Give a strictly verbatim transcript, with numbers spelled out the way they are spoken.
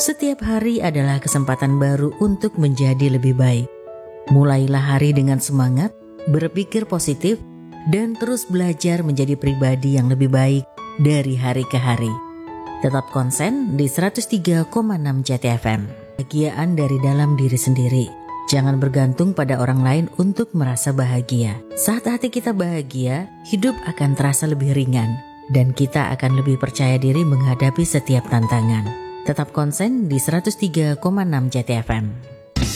Setiap hari adalah kesempatan baru untuk menjadi lebih baik. Mulailah hari dengan semangat, berpikir positif, dan terus belajar menjadi pribadi yang lebih baik dari hari ke hari. Tetap konsen di seratus tiga koma enam C T F M. Kebahagiaan dari dalam diri sendiri. Jangan bergantung pada orang lain untuk merasa bahagia. Saat hati kita bahagia, hidup akan terasa lebih ringan dan kita akan lebih percaya diri menghadapi setiap tantangan. Tetap konsen di seratus tiga koma enam C T F M.